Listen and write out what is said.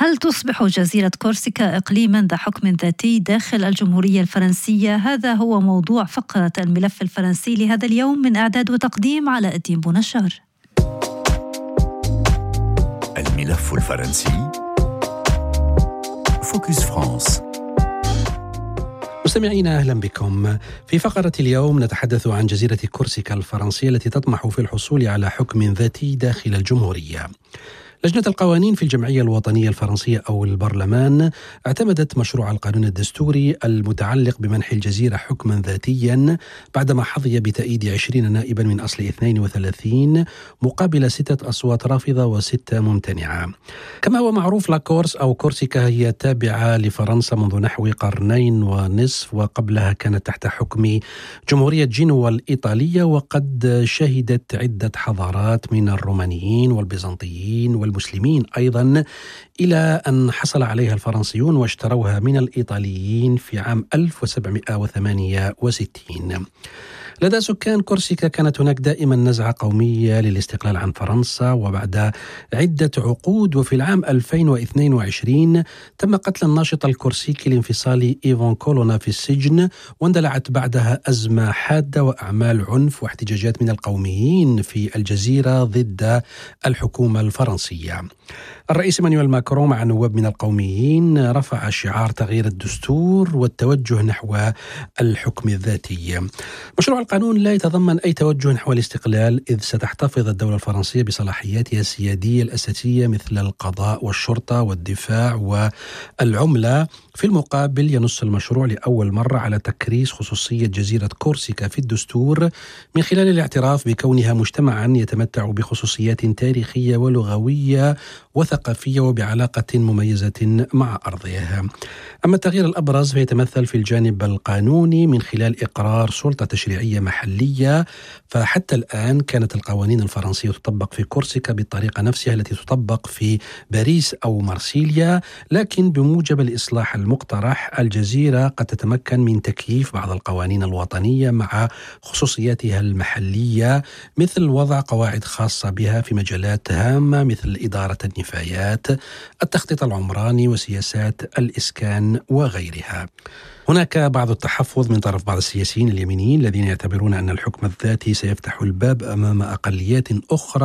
هل تصبح جزيرة كورسيكا إقليما ذا حكم ذاتي داخل الجمهورية الفرنسية؟ هذا هو موضوع فقرة الملف الفرنسي لهذا اليوم، من إعداد وتقديم علاء الدين بونشار. الملف الفرنسي، فوكس فرانس. مستمعينا أهلا بكم. في فقرة اليوم نتحدث عن جزيرة كورسيكا الفرنسية التي تطمح في الحصول على حكم ذاتي داخل الجمهورية. لجنة القوانين في الجمعية الوطنية الفرنسية أو البرلمان اعتمدت مشروع القانون الدستوري المتعلق بمنح الجزيرة حكما ذاتيا بعدما حظي بتأييد 20 نائبا من أصل 32 مقابل 6 أصوات رافضة و6 ممتنعة. كما هو معروف، لاكورس أو كورسيكا هي تابعة لفرنسا منذ نحو قرنين ونصف، وقبلها كانت تحت حكم جمهورية جنوة الإيطالية، وقد شهدت عدة حضارات من الرومانيين والبيزنطيين والمسلمين أيضا، إلى أن حصل عليها الفرنسيون واشتروها من الإيطاليين في عام 1768. لدى سكان كورسيكا كانت هناك دائما نزعة قومية للاستقلال عن فرنسا، وبعد عدة عقود وفي العام 2022 تم قتل الناشط الكورسيكي الانفصالي إيفون كولونا في السجن، واندلعت بعدها أزمة حادة وأعمال عنف واحتجاجات من القوميين في الجزيرة ضد الحكومة الفرنسية. الرئيس إيمانويل ماكرون مع نواب من القوميين رفع شعار تغيير الدستور والتوجه نحو الحكم الذاتي. مشروع القانون لا يتضمن أي توجه نحو الاستقلال، إذ ستحتفظ الدولة الفرنسية بصلاحياتها السيادية الأساسية مثل القضاء والشرطة والدفاع والعملة. في المقابل ينص المشروع لأول مرة على تكريس خصوصية جزيرة كورسيكا في الدستور من خلال الاعتراف بكونها مجتمعا يتمتع بخصوصيات تاريخية ولغوية وثقافية وبعلاقة مميزة مع أرضها. أما التغيير الأبرز فيتمثل في الجانب القانوني من خلال إقرار سلطة تشريعية محلية، فحتى الآن كانت القوانين الفرنسية تطبق في كورسيكا بالطريقة نفسها التي تطبق في باريس أو مارسيليا، لكن بموجب الإصلاح المقترح الجزيرة قد تتمكن من تكييف بعض القوانين الوطنية مع خصوصياتها المحلية، مثل وضع قواعد خاصة بها في مجالات هامة مثل إدارة النفايات، التخطيط العمراني وسياسات الإسكان وغيرها. هناك بعض التحفظ من طرف بعض السياسيين اليمينيين الذين يعتبرون أن الحكم الذاتي سيفتح الباب أمام أقليات أخرى